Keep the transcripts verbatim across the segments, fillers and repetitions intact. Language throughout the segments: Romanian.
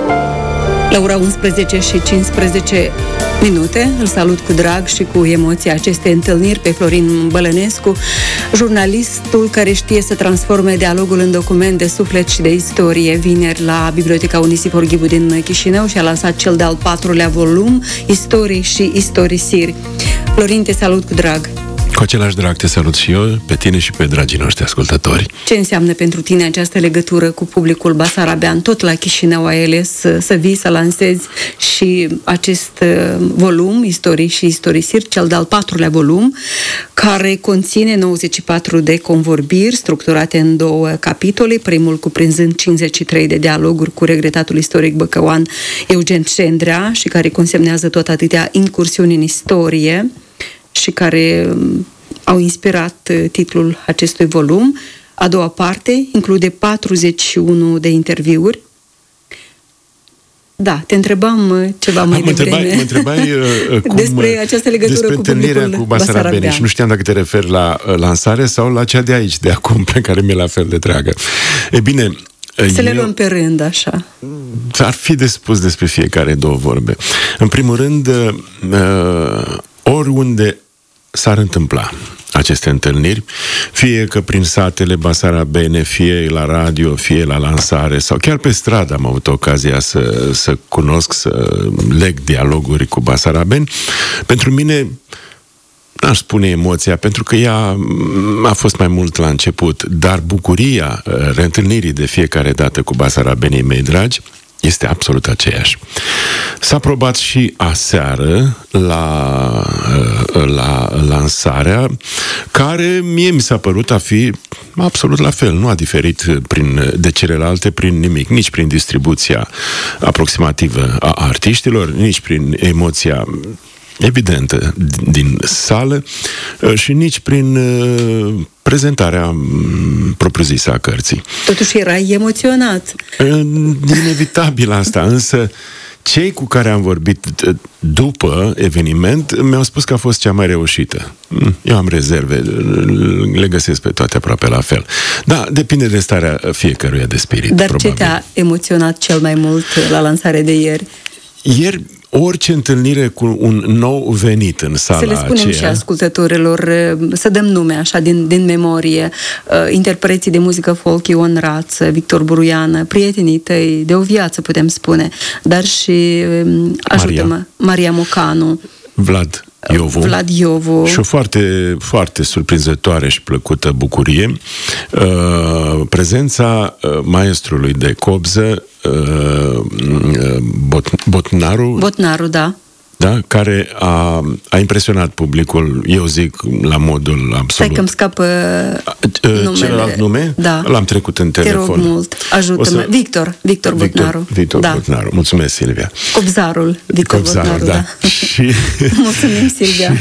La ora unsprezece și cincisprezece minute, îl salut cu drag și cu emoție aceste întâlniri pe Florin Bălănescu, jurnalistul care știe să transforme dialogul în document de suflet și de istorie. Vineri la Biblioteca Unisifor Ghibu din Chișinău și a lansat cel de-al patrulea volum, Istorii și istorisiri. Florin, te salut cu drag! Cu același drag te salut și eu, pe tine și pe dragii noștri ascultători. Ce înseamnă pentru tine această legătură cu publicul basarabean? Tot la Chișinău ai ales să, să vii, să lansezi și acest volum, Istorii și istorisiri, cel de-al patrulea volum, care conține nouăzeci și patru de convorbiri structurate în două capitole, primul cuprinzând cincizeci și trei de dialoguri cu regretatul istoric băcăuan Eugen Șendrea și care consemnează tot atâtea incursiuni în istorie și care au inspirat titlul acestui volum. A doua parte include patruzeci și unu de interviuri. Da, te întrebam ceva mai devreme. Mă întrebai, mă întrebai cum, despre această legătură despre cu publicul cu basarabenii și nu știam dacă te referi la lansare sau la cea de aici, de acum, pe care mi-e la fel de dragă. E bine, să le luăm pe rând, așa. Ar fi de spus despre fiecare două vorbe. În primul rând, oriunde s-ar întâmpla aceste întâlniri, fie că prin satele basarabene, fie la radio, fie la lansare, sau chiar pe stradă am avut ocazia să, să cunosc, să leg dialoguri cu basarabeni, pentru mine n-aș spune emoția, pentru că ea a fost mai mult la început, dar bucuria reîntâlnirii de fiecare dată cu basarabenii mei dragi este absolut aceeași. S-a probat și aseară la, la lansarea, care mie mi s-a părut a fi absolut la fel. Nu a diferit prin, de celelalte prin nimic, nici prin distribuția aproximativă a artiștilor, nici prin emoția evidentă din sală și nici prin prezentarea propriu-zisă a cărții. Totuși erai emoționat. Inevitabil asta, însă cei cu care am vorbit după eveniment mi-au spus că a fost cea mai reușită. Eu am rezerve, le găsesc pe toate aproape la fel. Da, depinde de starea fiecăruia de spirit. Dar probabil. Ce te-a emoționat cel mai mult la lansare de ieri? Ieri, orice întâlnire cu un nou venit în sala aceea... Să le spunem aceea, și ascultătorilor, să dăm nume așa din, din memorie, interpreții de muzică folk Ion Rață, Victor Buruiană, prietenii tăi de o viață, putem spune, dar și, ajută-mă, Maria, Maria Mocanu, Vlad Iovu, Vlad Iovu. Și o foarte, foarte surprinzătoare și plăcută bucurie, uh, prezența uh, maestrului de cobză, uh, Bot, Botnaru. Botnaru, da. Da? Care a, a impresionat publicul, eu zic, la modul absolut. Stai că îmi scapă numele. Celălalt nume? Da. L-am trecut în telefon. Te rog mult, ajută-mă. Să... Victor, Victor Botnaru. Victor, Victor da. Botnaru. Mulțumesc, Silvia. Cobzarul, Victor Cobzarul, Botnaru, da. da. Și... Mulțumim, Silvia.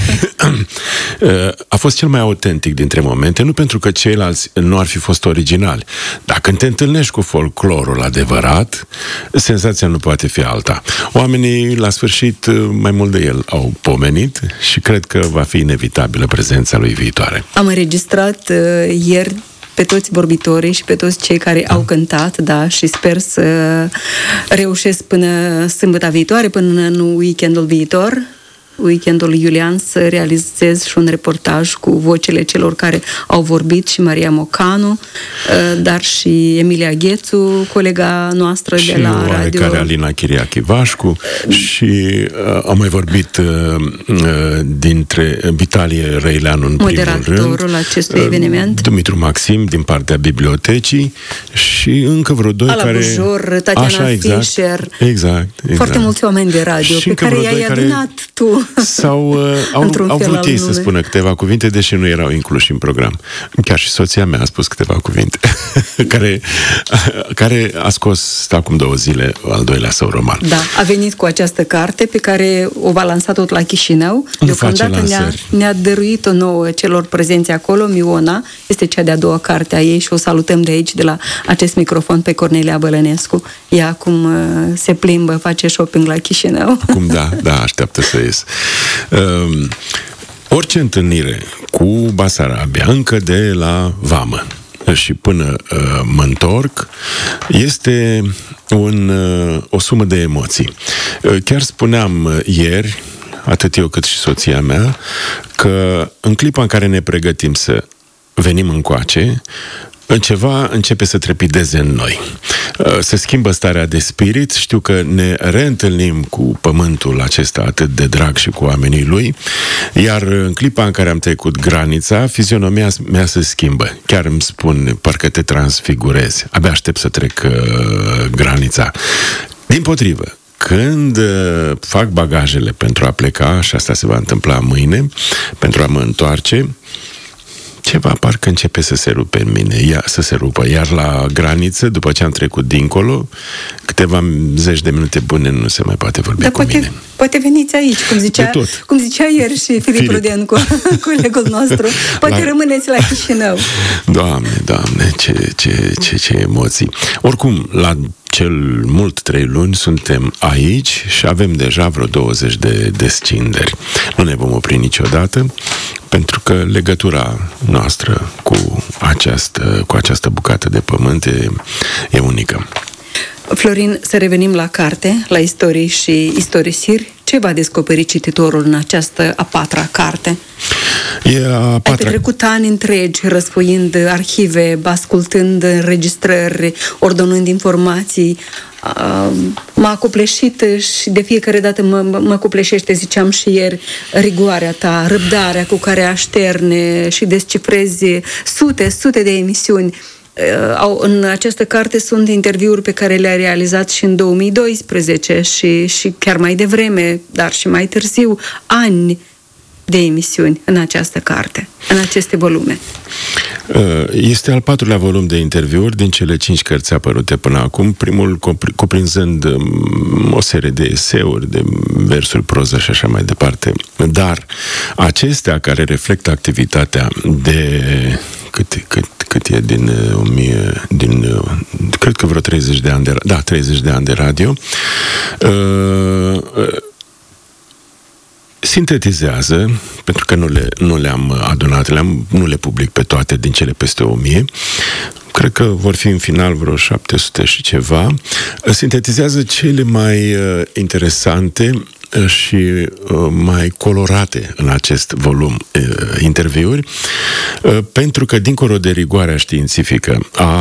A fost cel mai autentic dintre momente, nu pentru că ceilalți nu ar fi fost originali. Dar când te întâlnești cu folclorul adevărat, senzația nu poate fi alta. Oamenii, la sfârșit, mai mult de el au pomenit și cred că va fi inevitabilă prezența lui viitoare. Am înregistrat uh, ieri pe toți vorbitorii și pe toți cei care da. au cântat, da, și sper să reușesc până sâmbătă viitoare, până în weekendul viitor, weekendul Iulian, să realizez și un reportaj cu vocile celor care au vorbit, și Maria Mocanu, dar și Emilia Ghețu, colega noastră și de la radio. Și Alina Chiriachi Vașcu și uh, am mai vorbit uh, dintre Vitalie Răileanu în primul rând. Moderatorul acestui uh, eveniment. Dumitru Maxim din partea bibliotecii și încă vreo doi Ala care... Bujor, Tatiana Așa, exact, Fischer. Exact, exact. Foarte mulți oameni de radio și pe care i-ai adunat tu. Sau uh, au, au vrut ei să spună câteva cuvinte, deși nu erau incluși în program. Chiar și soția mea a spus câteva cuvinte, care, care a scos acum două zile al doilea său roman. Da, a venit cu această carte pe care o va lansa tot la Chișinău. Deocamdată ne-a, ne-a dăruit-o nouă celor prezenți acolo. Miona este cea de-a doua carte a ei și o salutăm de aici, de la acest microfon, pe Cornelia Bălănescu. Ea acum uh, se plimbă, face shopping la Chișinău. Acum da, da, așteaptă să ies. Uh, orice întâlnire cu Basarabia, încă de la vamă, și până uh, mă întorc, este un, uh, o sumă de emoții. Uh, chiar spuneam uh, ieri, atât eu cât și soția mea, că în clipa în care ne pregătim să venim încoace, ceva începe să trepideze în noi. Se schimbă starea de spirit, știu că ne reîntâlnim cu pământul acesta atât de drag și cu oamenii lui, iar în clipa în care am trecut granița, fizionomia mea se schimbă. Chiar îmi spun, parcă te transfigurezi. Abia aștept să trec uh, granița. Dimpotrivă, când uh, fac bagajele pentru a pleca, și asta se va întâmpla mâine, pentru a mă întoarce, ceva parcă începe să se rupe în mine, ia, să se rupă. Iar la graniță, după ce am trecut dincolo, câteva zeci de minute bune nu se mai poate vorbi Dar cu poate, mine. Poate veniți aici, cum zicea, cum zicea ieri și Filip, Filip. Rudencu, colegul nostru. Poate la... rămâneți la Chișinău. Doamne, Doamne, ce, ce, ce, ce emoții. Oricum, la cel mult trei luni suntem aici și avem deja vreo douăzeci de descinderi. Nu ne vom opri niciodată, pentru că legătura noastră cu această, cu această bucată de pământ e, e unică. Florin, să revenim la carte, la istorii și istorisiri. Ce va descoperi cititorul în această a patra carte? E a patra... Ai petrecut ani întregi răsfoind arhive, ascultând înregistrări, ordonând informații. M-a copleșit și de fiecare dată mă, mă copleșește, ziceam și ieri, rigoarea ta, răbdarea cu care așterne și descifrezi sute, sute de emisiuni. În această carte sunt interviuri pe care le-a realizat și în două mii doisprezece și, și chiar mai devreme, dar și mai târziu, ani de emisiuni în această carte, în aceste volume. Este al patrulea volum de interviuri din cele cinci cărți apărute până acum, primul cuprinzând o serie de eseuri, de versuri, proză și așa mai departe. Dar acestea care reflectă activitatea de... Cât, cât, cât e din o mie, din, cred că vreo treizeci de ani de, da, treizeci de ani de radio, uh, uh, sintetizează, pentru că nu, le, nu le-am adunat, le-am, nu le public pe toate din cele peste o mie, cred că vor fi în final vreo șapte sute și ceva, sintetizează cele mai uh, interesante și uh, mai colorate în acest volum uh, interviuri, uh, pentru că dincolo de rigoarea științifică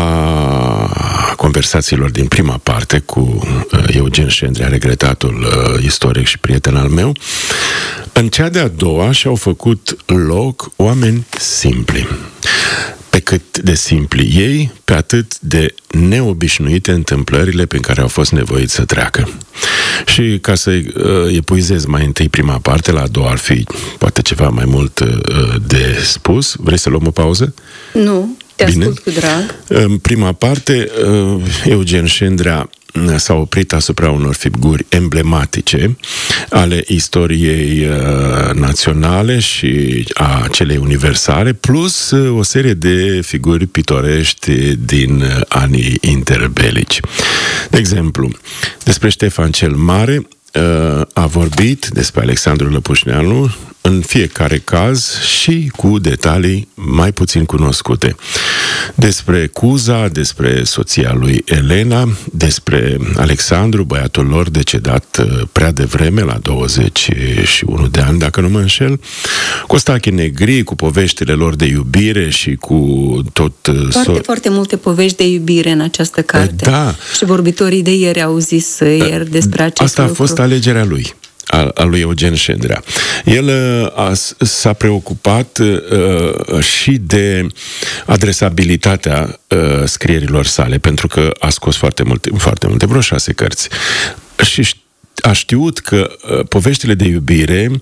a conversațiilor din prima parte cu uh, Eugen Șendrea, regretatul uh, istoric și prieten al meu, în cea de-a doua și-au făcut loc oameni simpli. Pe cât de simpli ei, pe atât de neobișnuite întâmplările pe care au fost nevoiți să treacă. Și ca să uh, epuizez mai întâi prima parte, la a doua ar fi poate ceva mai mult uh, de spus. Vrei să luăm o pauză? Nu, te Bine. Ascult cu drag. În prima parte, uh, Eugen Șendrea s-a oprit asupra unor figuri emblematice ale istoriei uh, naționale și a celei universale, plus uh, o serie de figuri pitorești din uh, anii interbelici. De exemplu, despre Ștefan cel Mare uh, a vorbit, despre Alexandru Lăpușneanu, în fiecare caz și cu detalii mai puțin cunoscute. Despre Cuza, despre soția lui Elena, despre Alexandru, băiatul lor decedat prea devreme, la douăzeci și unu de ani, dacă nu mă înșel, Costache Negri, cu poveștile lor de iubire și cu tot... Foarte, so- foarte multe povești de iubire în această carte. Da. Și vorbitorii de ieri au zis ieri despre acest Asta lucru. a fost alegerea lui. Al, al lui Eugen Șendrea. El a, s-a preocupat uh, și de adresabilitatea uh, scrierilor sale, pentru că a scos foarte multe, foarte multe, vreo șase cărți. Și a știut că uh, poveștile de iubire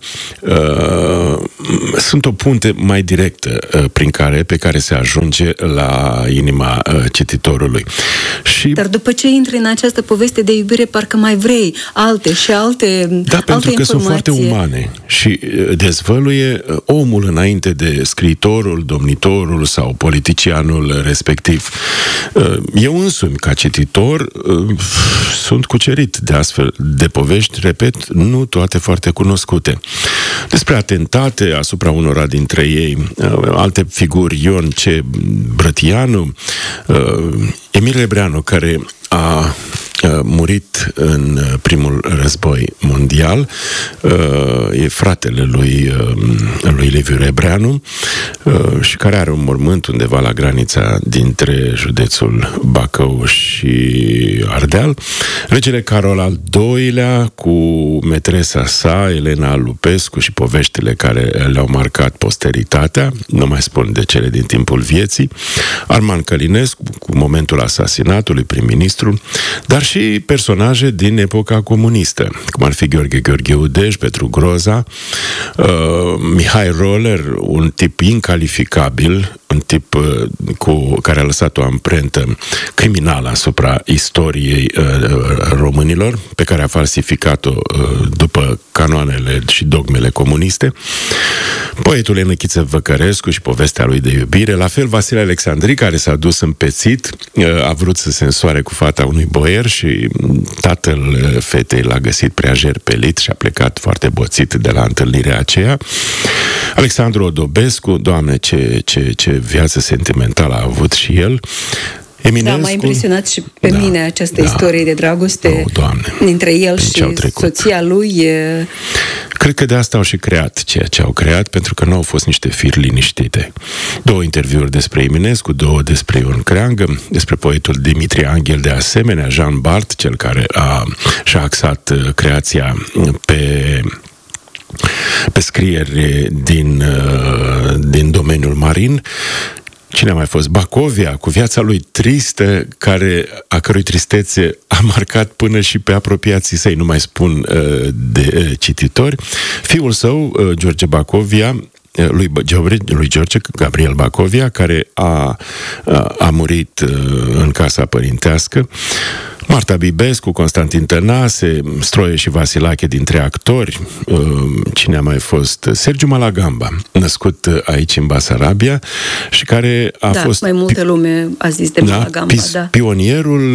uh, sunt o punte mai directă uh, prin care, pe care se ajunge la inima uh, cititorului. Și... Dar după ce intri în această poveste de iubire, parcă mai vrei alte și alte Da, alte pentru că informații. sunt foarte umane și dezvăluie omul înainte de scriitorul, domnitorul sau politicianul respectiv. Eu însumi, ca cititor, sunt cucerit de astfel de povesti povești, repet, nu toate foarte cunoscute. Despre atentate asupra unora dintre ei, alte figuri, Ion C. Brătianu, Emil Rebreanu, care a murit în primul război mondial, e fratele lui, lui Liviu Rebreanu și care are un mormânt undeva la granița dintre județul Bacău și Ardeal. Regele Carol al doilea, cu metresa sa, Elena Lupescu, și poveștile care le-au marcat posteritatea, nu mai spun de cele din timpul vieții, Arman Călinescu, cu momentul asasinatului, prim-ministru, dar și personaje din epoca comunistă, cum ar fi Gheorghe Gheorghe Udej, Petru Groza, uh, Mihai Roller, un tip incalificabil, un tip uh, cu care a lăsat o amprentă criminală asupra istoriei uh, românilor, pe care a falsificat-o uh, după canoanele și dogmele comuniste. Poetul Enăchiță Văcărescu și povestea lui de iubire, la fel Vasile Alexandri, care s-a dus împețit, uh, a vrut să se însoare cu fata unui boier și tatăl fetei l-a găsit prea jerpelit și a plecat foarte boțit de la întâlnirea aceea. Alexandru Odobescu, Doamne, ce, ce, ce viață sentimentală a avut și el. Eminescu, da, m-a impresionat și pe da, mine această da, istorie de dragoste oh, Doamne, dintre el și soția lui. E... Cred că de asta au și creat ceea ce au creat, pentru că nu au fost niște firi liniștite. Două interviuri despre Eminescu, două despre Ion Creangă, despre poetul Dimitrie Anghel, de asemenea, Jean Bart, cel care a, și-a axat creația pe... pe scrieri din, din domeniul marin. Cine a mai fost? Bacovia, cu viața lui tristă, care, a cărui tristețe a marcat până și pe apropiații săi, nu mai spun de cititori. Fiul său, George Bacovia, lui, lui George Gabriel Bacovia, care a, a, a murit în casa părintească. Marta Bibescu, Constantin Tănase, Stroie și Vasilache dintre actori. Cine a mai fost? Sergiu Malagamba, născut aici în Basarabia și care a da, fost... mai multă lume a zis de Malagamba, da, da. Pionierul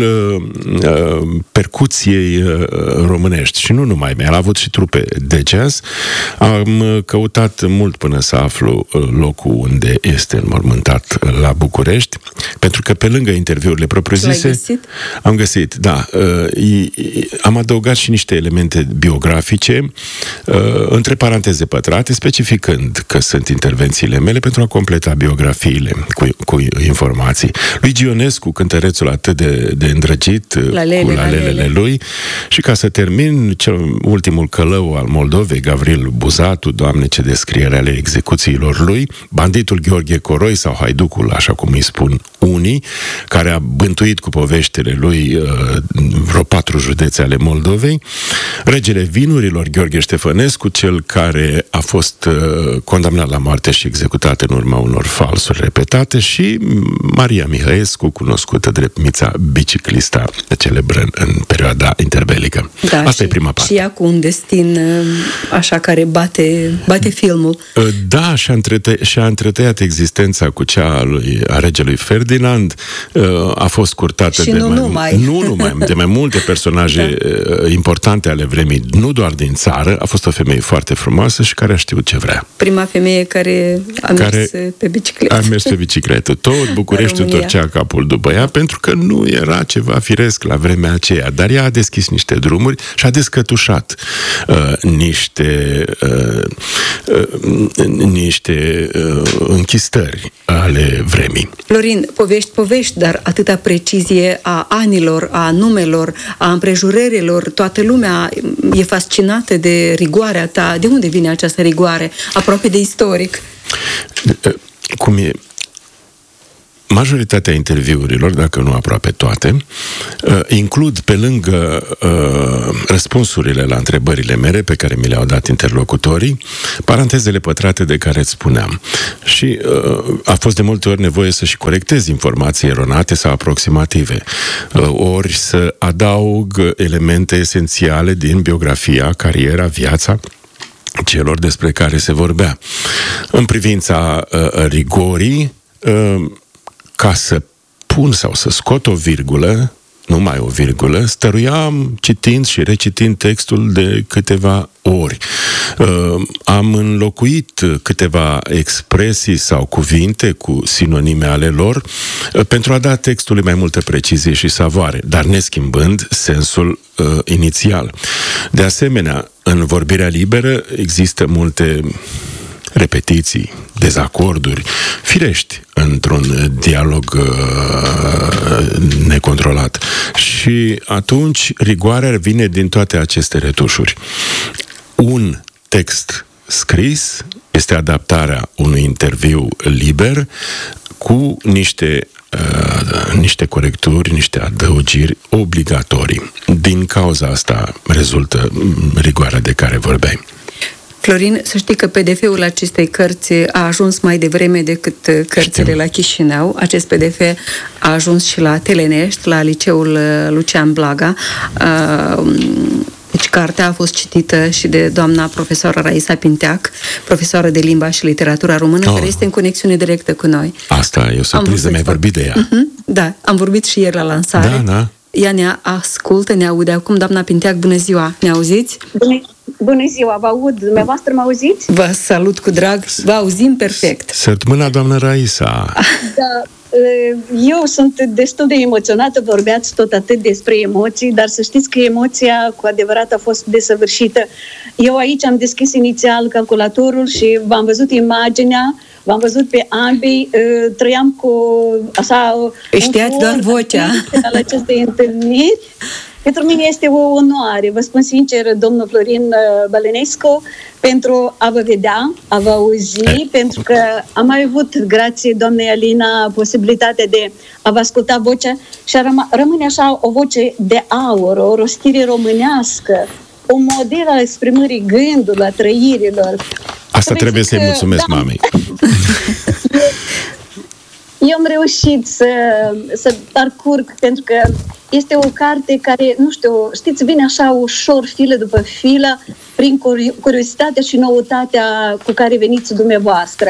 uh, percuției uh, românești și nu numai. El a avut și trupe de jazz. Am căutat mult până să aflu locul unde este înmormântat la București, pentru că pe lângă interviurile propriu-zise... L-ai găsit? Am găsit. Da, uh, am adăugat și niște elemente biografice, uh, între paranteze pătrate, specificând că sunt intervențiile mele pentru a completa biografiile cu, cu informații. Lui Gionescu, cântărețul atât de, de îndrăgit, Lalele, cu lalelele lalele. lui, și ca să termin, cel ultimul călău al Moldovei, Gavril Buzatu, Doamne, ce descriere ale execuțiilor lui, banditul Gheorghe Coroi sau haiducul, așa cum îi spun unii, care a bântuit cu poveștile lui uh, vreo patru județe ale Moldovei, regele vinurilor Gheorghe Ștefănescu, cel care a fost uh, condamnat la moarte și executat în urma unor falsuri repetate, și Maria Mihăescu, cunoscută drept Mița Biciclista, celebră în perioada interbelică. Da, Asta și, e prima parte. Și ea cu un destin așa care bate, bate filmul. Da, și-a, întrete- și-a întretăiat existența cu cea a, lui, a regelui Ferdinand, a fost curtată și de nu mai, numai. Nu numai, de mai multe personaje da. importante ale vremii, nu doar din țară. A fost o femeie foarte frumoasă și care a știut ce vrea. Prima femeie care a care mers pe bicicletă. A mers pe bicicletă. Tot Bucureștiul torcea capul după ea, pentru că nu era ceva firesc la vremea aceea. Dar ea a deschis niște drumuri și a descătușat uh, niște uh, uh, niște uh, închistări ale vremii. Florin, povești, povești, dar atâta precizie a anilor, a numelor, a împrejurărilor, toată lumea e fascinată de rigoarea ta. De unde vine această rigoare? Aproape de istoric. Cum e? Majoritatea interviurilor, dacă nu aproape toate, includ pe lângă răspunsurile la întrebările mele pe care mi le-au dat interlocutorii, parantezele pătrate de care îți spuneam. Și a fost de multe ori nevoie să și corectez informații eronate sau aproximative, ori să adaug elemente esențiale din biografia, cariera, viața celor despre care se vorbea. În privința rigorii, ca să pun sau să scot o virgulă, numai o virgulă, stăruiam citind și recitind textul de câteva ori. Am înlocuit câteva expresii sau cuvinte cu sinonime ale lor pentru a da textului mai multă precizie și savoare, dar neschimbând sensul uh, inițial. De asemenea, în vorbirea liberă există multe repetiții, dezacorduri, firești într-un dialog uh, necontrolat. Și atunci rigoarea vine din toate aceste retușuri. Un text scris este adaptarea unui interviu liber cu niște, uh, niște corecturi, niște adăugiri obligatorii. Din cauza asta rezultă rigoarea de care vorbeai. Florin, să știi că P D F-ul acestei cărți a ajuns mai devreme decât cărțile Știm. la Chișinău. Acest P D F a ajuns și la Telenești, la Liceul Lucian Blaga. Deci cartea a fost citită și de doamna profesoară Raisa Pinteac, profesoară de limba și literatura română, oh. care este în conexiune directă cu noi. Asta e o surpriză, mi-ai vorbit de ea. Uh-huh. Da, am vorbit și ieri la lansare. Da, da. Ea ne ascultă, ne aude acum. Doamna Pinteac, bună ziua! Ne auziți? Bună, bună ziua, vă aud. Dumneavoastră mă auziți? Vă salut cu drag, vă auzim perfect. Sărt mâna, doamnă Raisa. Da, eu sunt destul de emoționată, vorbeați tot atât despre emoții, dar să știți că emoția cu adevărat a fost desăvârșită. Eu aici am deschis inițial calculatorul și v-am văzut imaginea, v-am văzut pe ambii, trăiam cu așa... Știați doar vocea. ...al acestei întâlniri. Pentru mine este o onoare, vă spun sincer, domnul Florin Bălănescu, pentru a vă vedea, a vă auzi, pentru că am mai avut, grație doamnei Alina, posibilitatea de a vă asculta vocea și răm- rămâne așa o voce de aur, o rostire românească, un model al exprimării gândurilor, a trăirilor. Asta trebuie să-i mulțumesc, da, mamei. Eu am reușit să, să parcurg, pentru că este o carte care, nu știu, știți, vine așa ușor, filă după filă, prin curiozitatea și noutatea cu care veniți dumneavoastră.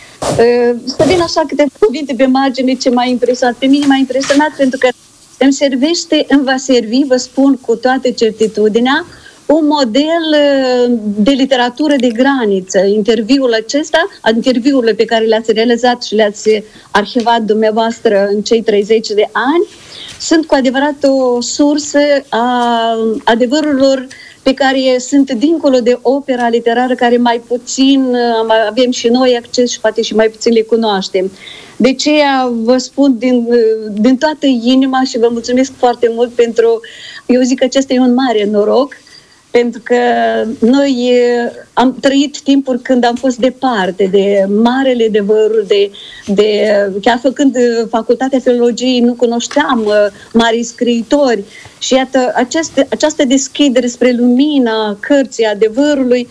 Să vin așa câteva cuvinte pe margine ce m-a impresionat. Pe mine m-a impresionat pentru că îmi servește, îmi va servi, vă spun cu toată certitudinea, un model de literatură de graniță. Interviul acesta, interviurile pe care le-ați realizat și le-ați arhivat dumneavoastră în cei treizeci de ani, sunt cu adevărat o sursă a adevărurilor pe care sunt dincolo de opera literară, care mai puțin avem și noi acces și poate și mai puțin le cunoaștem. De aceea vă spun din, din toată inima și vă mulțumesc foarte mult pentru, eu zic că acesta e un mare noroc, pentru că noi am trăit timpuri când am fost departe de marele adevăruri, de, de, chiar făcând facultatea filologiei nu cunoșteam mari scriitori și iată, această, această deschidere spre lumina cărții adevărului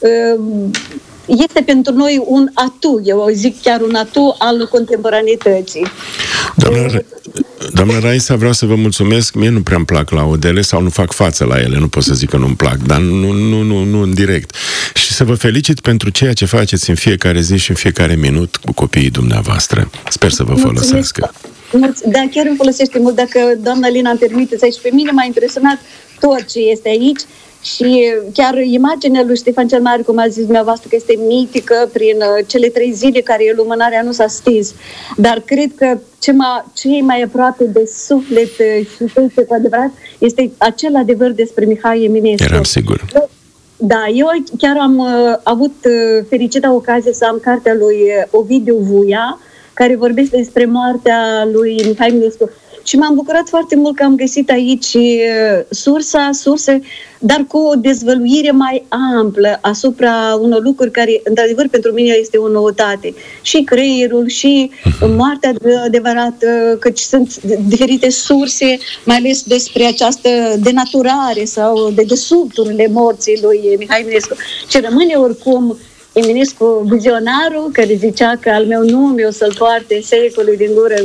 este pentru noi un atu, eu zic chiar un atu al contemporaneității. Doamna, doamna Raisa, vreau să vă mulțumesc. Mie nu prea-mi plac laudele sau nu fac față la ele, nu pot să zic că nu-mi plac, dar nu, nu, nu, nu în direct. Și să vă felicit pentru ceea ce faceți în fiecare zi și în fiecare minut cu copiii dumneavoastră. Sper să vă folosească. Da, chiar îmi folosește mult. Dacă doamna Lina îmi permiteți aici, pe mine m-a impresionat tot ce este aici. Și chiar imaginea lui Ștefan cel Mare, cum a zis dumneavoastră, că este mitică prin cele trei zile care lumânarea nu s-a stins. Dar cred că ce, ma, ce e mai aproape de suflet și ce cu adevărat este acel adevăr despre Mihai Eminescu. Eram sigur. Da, eu chiar am uh, avut uh, fericită ocazie să am cartea lui Ovidiu Vuia, care vorbește despre moartea lui Mihai Eminescu. Și m-am bucurat foarte mult că am găsit aici sursa, surse, dar cu o dezvăluire mai amplă asupra unor lucruri care, într-adevăr, pentru mine este o noutate. Și creierul, și moartea adevărată, căci sunt diferite surse, mai ales despre această denaturare sau de desubturile morții lui Mihai Eminescu. Ce rămâne oricum Eminescu vizionarul, care zicea că al meu nume o să-l poarte secolul din gură